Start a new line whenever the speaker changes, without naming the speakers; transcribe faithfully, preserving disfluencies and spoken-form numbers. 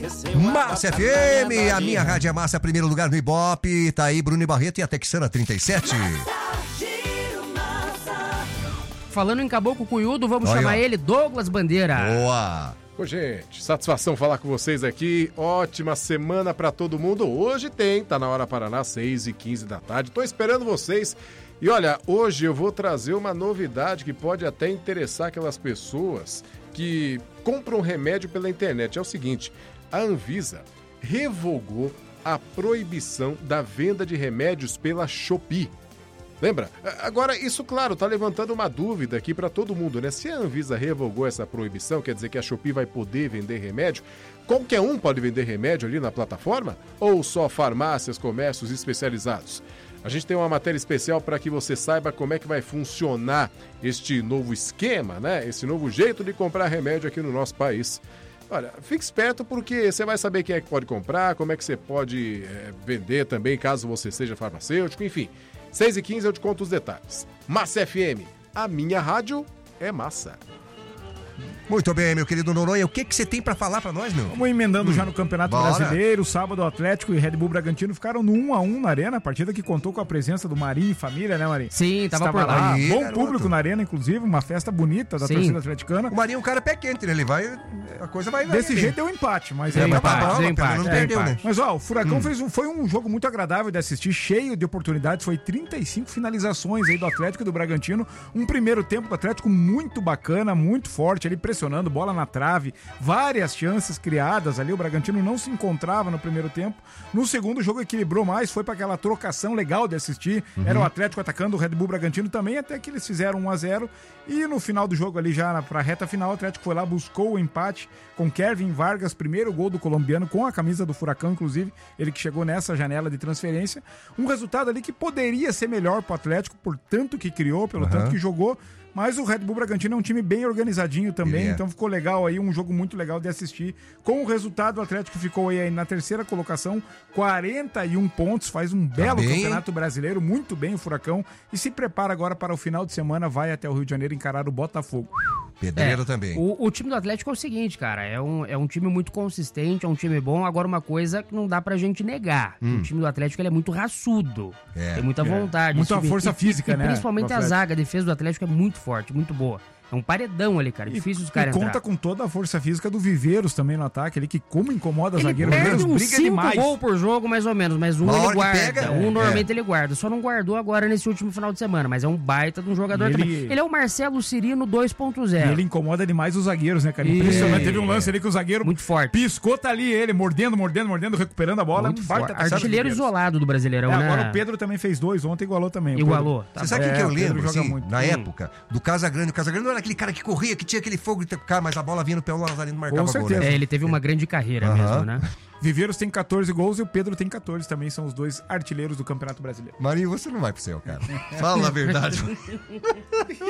Massa F M, a minha rádio é massa, primeiro lugar no Ibope. Tá aí Bruno Barreto e a Texana trinta e sete.
Falando em Caboclo Cunhudo, vamos
Olha,
chamar
ó.
ele Douglas Bandeira.
Boa!
Ô, gente, satisfação falar com vocês aqui. Ótima semana pra todo mundo. Hoje tem, tá na Hora Paraná, seis e quinze da tarde. Tô esperando vocês. E olha, hoje eu vou trazer uma novidade que pode até interessar aquelas pessoas que compram remédio pela internet. É o seguinte, a Anvisa revogou a proibição da venda de remédios pela Shopee. Lembra? Agora, isso, claro, tá levantando uma dúvida aqui para todo mundo, né? Se a Anvisa revogou essa proibição, quer dizer que a Shopee vai poder vender remédio? Qualquer um pode vender remédio ali na plataforma? Ou só farmácias, comércios especializados? A gente tem uma matéria especial para que você saiba como é que vai funcionar este novo esquema, né? Esse novo jeito de comprar remédio aqui no nosso país. Olha, fique esperto porque você vai saber quem é que pode comprar, como é que você pode é, vender também, caso você seja farmacêutico, enfim. seis e quinze eu te conto os detalhes. Massa F M, a minha rádio é massa.
Muito bem, meu querido Noronha, o que que você tem pra falar pra nós, meu?
Vamos emendando hum. já no Campeonato
Bora.
Brasileiro. Sábado, o Atlético e Red Bull Bragantino ficaram no um a um na Arena. Partida que contou com a presença do Marinho e família, né, Marinho?
Sim, tava
Estava
por lá.
Aí, Bom
garoto.
público na Arena, inclusive. Uma festa bonita da
Sim.
torcida atleticana.
O Marinho é um cara pé quente, né? Ele vai... A coisa vai... vai
Desse
bem.
jeito deu um empate, mas
Deu
aí
empate,
tá bom.
deu
Pelo
empate,
menos não
é,
perdeu, né?
Mas ó, o Furacão
Hum.
fez um, foi um jogo muito agradável de assistir, cheio de oportunidades, foi trinta e cinco finalizações aí do Atlético e do Bragantino, um primeiro tempo do Atlético muito bacana, muito forte, ali pressionando, bola na trave, várias chances criadas ali, o Bragantino não se encontrava no primeiro tempo, no segundo o jogo equilibrou mais, foi para aquela trocação legal de assistir, uhum. Era o Atlético atacando o Red Bull Bragantino também, até que eles fizeram um a zero, e no final do jogo ali já para a reta final, o Atlético foi lá, buscou o empate com Kevin Vargas, primeiro gol do colombiano com a camisa do Furacão, inclusive, ele que chegou nessa janela de transferência. Um resultado ali que poderia ser melhor pro Atlético, por tanto que criou, pelo
Uhum.
tanto que jogou, mas o Red Bull Bragantino é um time bem organizadinho também,
É.
então ficou legal aí, um jogo muito legal de assistir. Com o resultado, o Atlético ficou aí na terceira colocação, quarenta e um pontos, faz um belo
bem.
campeonato brasileiro, muito bem o Furacão, e se prepara agora para o final de semana, vai até o Rio de Janeiro encarar o Botafogo.
Pedreiro
É,
também.
O, o time do Atlético é o seguinte, cara, é um, é um time muito consistente, é um time bom, agora uma coisa que não dá pra gente negar,
Hum.
o time do Atlético ele é muito raçudo,
É,
tem muita
é.
vontade.
Muita
esse time-
força
e-
física,
e,
né,
principalmente
do
a
Atlético.
zaga, a defesa do Atlético é muito forte, muito boa. É um paredão ali, cara, difícil os
E
caras
conta
entrar.
com toda a força física do Viveiros também no ataque, ele que como incomoda
Ele
zagueiro,
perde
Viveiros
uns
briga
cinco
demais.
gols por jogo, mais ou menos, mas um
Uma hora
ele
que
guarda,
pega,
um
é.
normalmente ele guarda, só não guardou agora nesse último final de semana, mas é um baita de um jogador
E ele-
também. Ele é o Marcelo Cirino dois ponto
E
zero.
ele incomoda demais os zagueiros, né, cara?
E-
Impressionante. Teve um lance ali que o zagueiro
Muito forte.
piscou, tá ali ele, mordendo, mordendo, mordendo, recuperando a bola.
Muito
Um baita
forte.
tá certo,
Artilheiro
Viveiros.
isolado do Brasileirão,
É,
né?
agora o Pedro também fez dois, ontem igualou também. o
Igualou.
Pedro.
Tá
Você sabe
É,
quem que eu
o Pedro
lembro,
joga
assim,
muito.
na
Hum.
época, do Casagrande? O Casagrande não era aquele cara que corria, que tinha aquele fogo de cara, mas a bola vinha no pé, o Lazarino marcava
Com
gol,
certeza.
né?
É, ele teve uma grande carreira
Aham.
mesmo, né?
Viveiros tem catorze gols e o Pedro tem catorze também, são os dois artilheiros do Campeonato Brasileiro.
Marinho, você não vai pro céu, cara. Fala a verdade.